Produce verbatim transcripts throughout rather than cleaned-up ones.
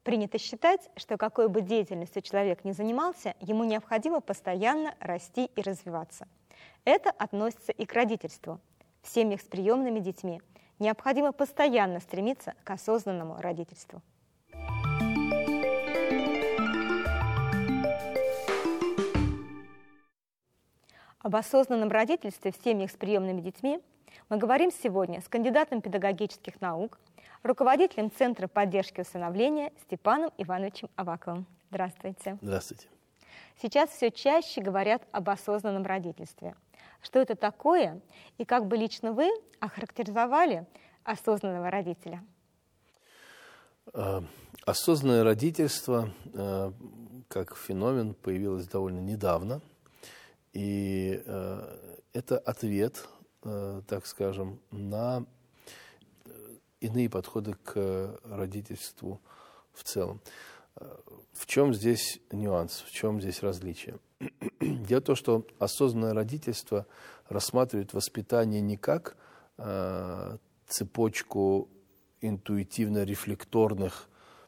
Принято считать, что какой бы деятельностью человек ни занимался, ему необходимо постоянно расти и развиваться. Это относится и к родительству. В семьях с приемными детьми необходимо постоянно стремиться к осознанному родительству. Об осознанном родительстве в семьях с приемными детьми мы говорим сегодня с кандидатом педагогических наук, руководителем Центра поддержки усыновления Степаном Ивановичем Аваковым. Здравствуйте. Здравствуйте. Сейчас все чаще говорят об осознанном родительстве. Что это такое и как бы лично вы охарактеризовали осознанного родителя? Осознанное родительство как феномен появилось довольно недавно. И э, это ответ, э, так скажем, на иные подходы к родительству в целом. В чем здесь нюанс, в чем здесь различие? Дело в том, что осознанное родительство рассматривает воспитание не как э, цепочку интуитивно-рефлекторных,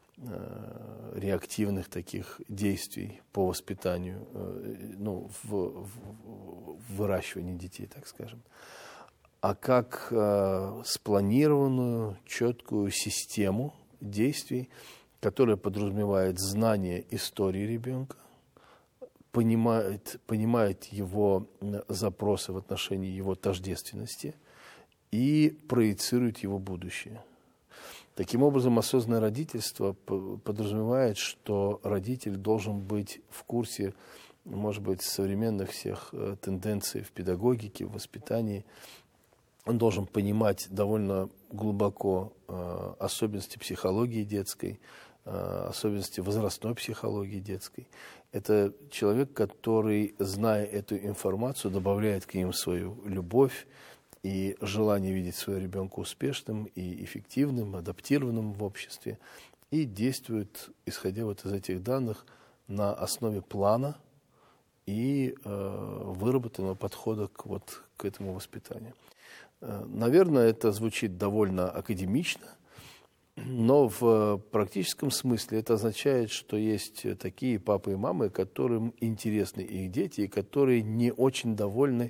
реактивных таких действий по воспитанию, ну, в, в, в выращивании детей, так скажем, а как э, спланированную, четкую систему действий, которая подразумевает знание истории ребенка, понимает, понимает его запросы в отношении его тождественности и проецирует его будущее. Таким образом, осознанное родительство подразумевает, что родитель должен быть в курсе, может быть, современных всех тенденций в педагогике, в воспитании. Он должен понимать довольно глубоко особенности психологии детской, особенности возрастной психологии детской. Это человек, который, зная эту информацию, добавляет к ним свою любовь, и желание видеть своего ребенка успешным и эффективным, адаптированным в обществе, и действует, исходя вот из этих данных, на основе плана и э, выработанного подхода к, вот, к этому воспитанию. Э, наверное, это звучит довольно академично, но в практическом смысле это означает, что есть такие папы и мамы, которым интересны их дети, и которые не очень довольны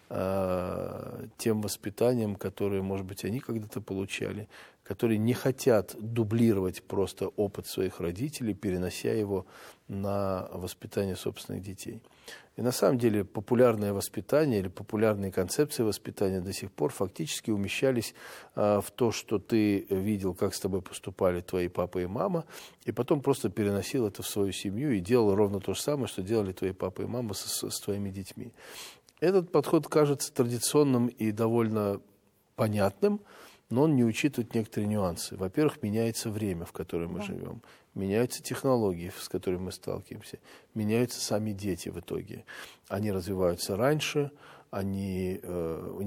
тем воспитанием, которое, может быть, они когда-то получали, которые не хотят дублировать просто опыт своих родителей, перенося его на воспитание собственных детей. И на самом деле популярное воспитание или популярные концепции воспитания до сих пор фактически умещались а, в то, что ты видел, как с тобой поступали твои папа и мама, и потом просто переносил это в свою семью и делал ровно то же самое, что делали твои папа и мама с, с твоими детьми. Этот подход кажется традиционным и довольно понятным, но он не учитывает некоторые нюансы. Во-первых, меняется время, в которое мы да. живем, меняются технологии, с которыми мы сталкиваемся, меняются сами дети в итоге. Они развиваются раньше, они, э,